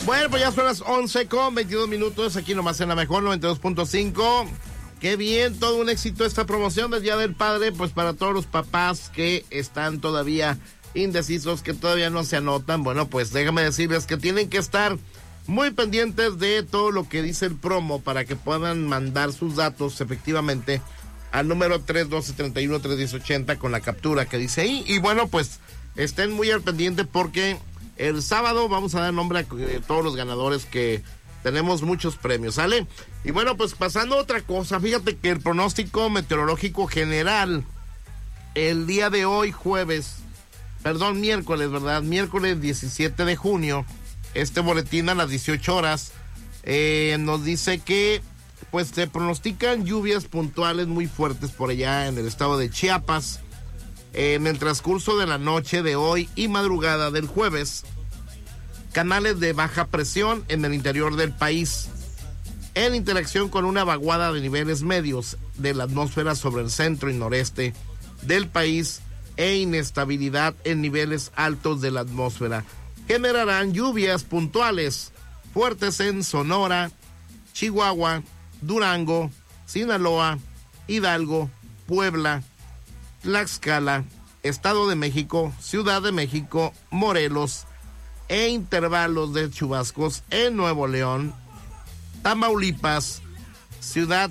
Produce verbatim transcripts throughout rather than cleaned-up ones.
Bueno, pues ya son las once con veintidós minutos, aquí nomás en la mejor noventa y dos punto cinco. Qué bien, todo un éxito esta promoción del Día del Padre, pues para todos los papás que están todavía indecisos, que todavía no se anotan. Bueno, pues déjame decirles que tienen que estar muy pendientes de todo lo que dice el promo para que puedan mandar sus datos efectivamente al número tres uno dos, tres uno, tres uno cero ocho cero con la captura que dice ahí. Y bueno, pues estén muy al pendiente porque el sábado vamos a dar nombre a todos los ganadores, que tenemos muchos premios, ¿sale? Y bueno, pues pasando a otra cosa, fíjate que el pronóstico meteorológico general el día de hoy, jueves, perdón, miércoles, ¿verdad? Miércoles diecisiete de junio, este boletín a las dieciocho horas eh, nos dice que pues se pronostican lluvias puntuales muy fuertes por allá en el estado de Chiapas en el transcurso de la noche de hoy y madrugada del jueves. Canales de baja presión en el interior del país, en interacción con una vaguada de niveles medios de la atmósfera sobre el centro y noreste del país e inestabilidad en niveles altos de la atmósfera, generarán lluvias puntuales fuertes en Sonora, Chihuahua, Durango, Sinaloa, Hidalgo, Puebla, Tlaxcala, Estado de México, Ciudad de México, Morelos, e intervalos de chubascos en Nuevo León, Tamaulipas, Ciudad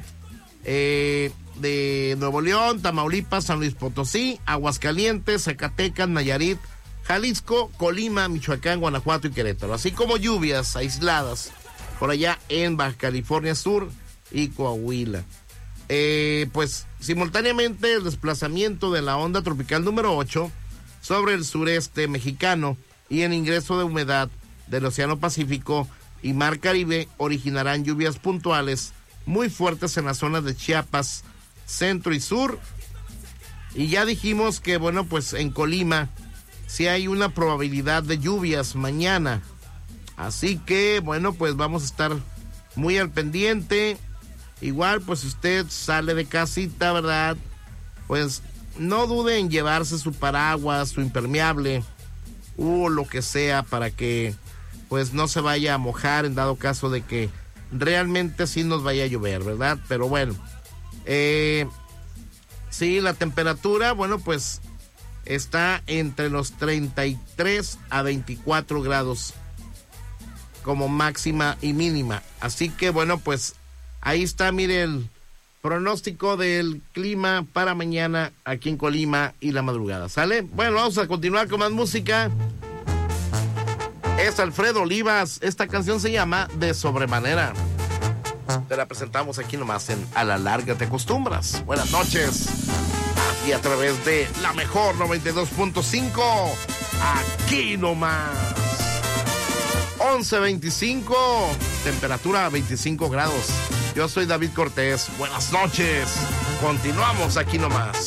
eh, de Nuevo León, Tamaulipas, San Luis Potosí, Aguascalientes, Zacatecas, Nayarit, Jalisco, Colima, Michoacán, Guanajuato y Querétaro, así como lluvias aisladas por allá en Baja California Sur y Coahuila. Eh, pues simultáneamente el desplazamiento de la onda tropical número ocho sobre el sureste mexicano y el ingreso de humedad del Océano Pacífico y Mar Caribe originarán lluvias puntuales muy fuertes en las zonas de Chiapas, centro y sur. Y ya dijimos que, bueno, pues en Colima sí hay una probabilidad de lluvias mañana. Así que, bueno, pues vamos a estar muy al pendiente. Igual, pues si usted sale de casita, ¿verdad? Pues no dude en llevarse su paraguas, su impermeable o lo que sea para que pues no se vaya a mojar en dado caso de que realmente sí nos vaya a llover, ¿verdad? Pero bueno, eh, sí, la temperatura, bueno, pues está entre los treinta y tres a veinticuatro grados como máxima y mínima. Así que bueno, pues ahí está, mire el pronóstico del clima para mañana aquí en Colima y la madrugada, ¿sale? Bueno, vamos a continuar con más música. Es Alfredo Olivas, esta canción se llama De Sobremanera. Te la presentamos aquí nomás en A la Larga Te Acostumbras. Buenas noches, aquí a través de la mejor noventa y dos punto cinco, aquí nomás. once veinticinco, temperatura veinticinco grados. Yo soy David Cortés, buenas noches, continuamos aquí nomás.